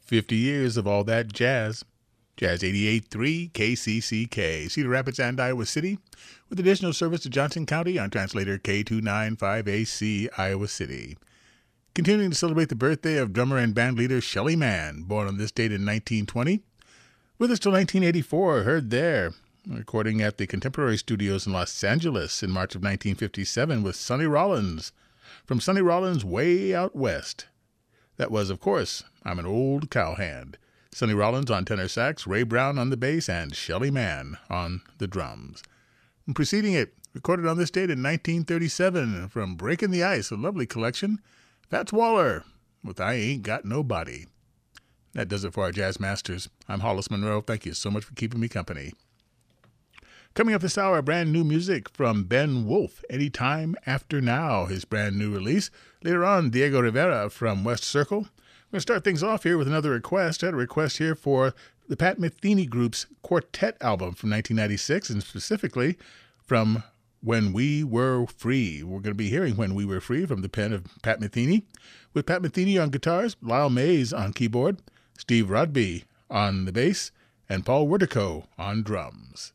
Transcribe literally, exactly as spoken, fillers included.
fifty years of all that jazz. Jazz eighty-eight point three K C C K, Cedar Rapids and Iowa City, with additional service to Johnson County on translator K two ninety-five A C, Iowa City. Continuing to celebrate the birthday of drummer and band leader Shelly Manne, born on this date in nineteen twenty. With us till nineteen eighty-four, heard there, recording at the Contemporary Studios in Los Angeles in March of nineteen fifty-seven with Sonny Rollins, from Sonny Rollins' Way Out West. That was, of course, I'm an Old Cowhand. Sonny Rollins on tenor sax, Ray Brown on the bass, and Shelly Manne on the drums. And preceding it, recorded on this date in nineteen thirty-seven, from Breaking the Ice, a lovely collection, Fats Waller with I Ain't Got Nobody. That does it for our Jazz Masters. I'm Hollis Monroe. Thank you so much for keeping me company. Coming up this hour, brand new music from Ben Wolf, Anytime After Now, his brand new release. Later on, Diego Rivera from West Circle. We're going to start things off here with another request. I had a request here for the Pat Metheny Group's Quartet album from nineteen ninety-six, and specifically from When We Were Free. We're going to be hearing When We Were Free from the pen of Pat Metheny, with Pat Metheny on guitars, Lyle Mays on keyboard, Steve Rodby on the bass, and Paul Wertico on drums.